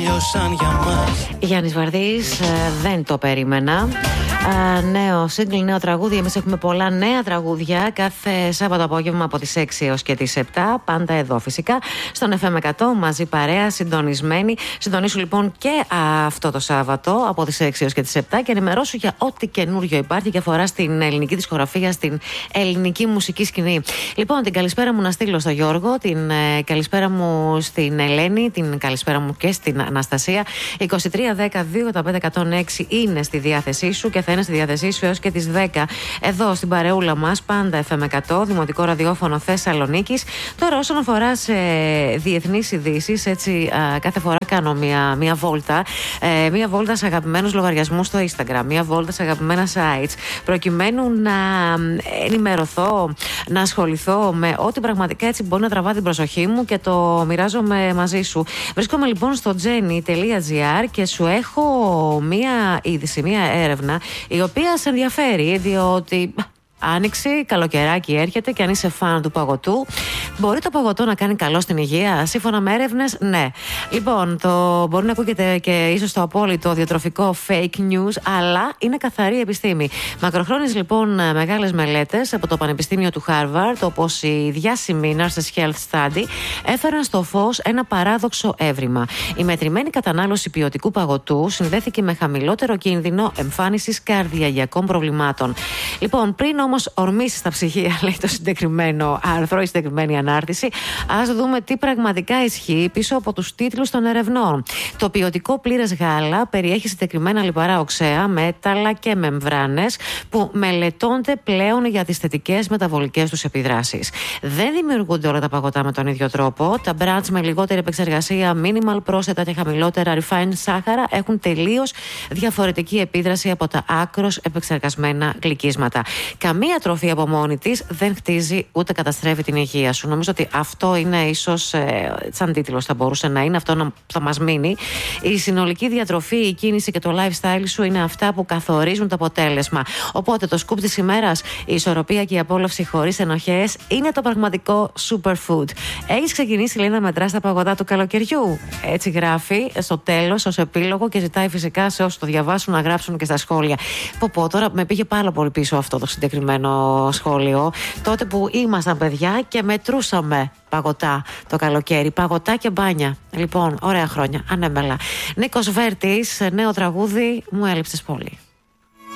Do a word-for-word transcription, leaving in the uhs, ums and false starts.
τελειώσαν για μας. Γιάννης Βαρδής, ε, δεν το περίμενα. Uh, νέο σύγκλι, νέο τραγούδι. Εμείς έχουμε πολλά νέα τραγούδια κάθε Σάββατο απόγευμα από τις έξι έως και τις επτά. Πάντα εδώ φυσικά στον εφ εμ εκατό, μαζί παρέα, συντονισμένοι. Συντονίσου λοιπόν και uh, αυτό το Σάββατο από τις έξι έως και τις επτά και ενημερώσου για ό,τι καινούριο υπάρχει και αφορά στην ελληνική δισκογραφία, στην ελληνική μουσική σκηνή. Λοιπόν, την καλησπέρα μου να στείλω στο Γιώργο, την uh, καλησπέρα μου στην Ελένη, την καλησπέρα μου και στην Αναστασία. είκοσι τρία δέκα δύο ογδόντα πέντε εκατόν έξι είναι στη διάθεσή σου και θα είναι στη διάθεσή σου έως και τις δέκα εδώ στην παρεούλα μας, πάντα εφ εμ εκατό, Δημοτικό Ραδιόφωνο Θεσσαλονίκης. Τώρα, όσον αφορά σε διεθνείς ειδήσεις, έτσι α, κάθε φορά κάνω μία, μία βόλτα. Ε, μία βόλτα σε αγαπημένους λογαριασμούς στο Instagram, μία βόλτα σε αγαπημένα sites, προκειμένου να ενημερωθώ, να ασχοληθώ με ό,τι πραγματικά έτσι μπορεί να τραβά την προσοχή μου και το μοιράζομαι μαζί σου. Βρίσκομαι λοιπόν στο jenny τελεία gr και σου έχω μία είδηση, μία έρευνα η οποία σε ενδιαφέρει, διότι Άνοιξη, καλοκαιράκι έρχεται και αν είσαι φαν του παγωτού, μπορεί το παγωτό να κάνει καλό στην υγεία? Σύμφωνα με έρευνες, ναι. Λοιπόν, το μπορεί να ακούγεται και ίσως το απόλυτο διατροφικό fake news, αλλά είναι καθαρή επιστήμη. Μακροχρόνιες λοιπόν μεγάλες μελέτες από το Πανεπιστήμιο του Harvard, όπως η διάσημη Nurses Health Study, έφεραν στο φως ένα παράδοξο έβριμα. Η μετρημένη κατανάλωση ποιοτικού παγωτού συνδέθηκε με χαμηλότερο κίνδυνο εμφάνισης καρδιακών προβλημάτων. Λοιπόν, πριν όμως ορμήσεις τα ψυγεία, λέει το συγκεκριμένο άρθρο, η συγκεκριμένη ανάρτηση, ας δούμε τι πραγματικά ισχύει πίσω από τους τίτλους των ερευνών. Το ποιοτικό πλήρες γάλα περιέχει συγκεκριμένα λιπαρά οξέα, μέταλλα και μεμβράνες που μελετώνται πλέον για τις θετικές μεταβολικές τους επιδράσεις. Δεν δημιουργούνται όλα τα παγωτά με τον ίδιο τρόπο. Τα μπραντς με λιγότερη επεξεργασία, minimal πρόσθετα και χαμηλότερα refined σάχαρα έχουν τελείως διαφορετική επίδραση από τα άκρως επεξεργασμένα γλυκίσματα. Καμία τροφή από μόνη της δεν χτίζει ούτε καταστρέφει την υγεία σου. Νομίζω ότι αυτό είναι ίσως, ε, σαν τίτλος θα μπορούσε να είναι, αυτό να θα μας μείνει. Η συνολική διατροφή, η κίνηση και το lifestyle σου είναι αυτά που καθορίζουν το αποτέλεσμα. Οπότε το σκουπ της ημέρας, η ισορροπία και η απόλαυση χωρίς ενοχές είναι το πραγματικό superfood. Έχεις ξεκινήσει, λέει, να μετράς τα παγωτά του καλοκαιριού? Έτσι γράφει στο τέλος ως επίλογο και ζητάει φυσικά σε όσους το διαβάσουν να γράψουν και στα σχόλια. Πω πω, τώρα με πήγε πάρα πολύ πίσω αυτό το συγκεκριμένο σχόλιο. Τότε που ήμασταν παιδιά και μετρούσαμε παγωτά το καλοκαίρι, παγωτά και μπάνια. Λοιπόν, ωραία χρόνια, ανέμελα. Νίκος Βέρτης, νέο τραγούδι, μου έλειψες πολύ.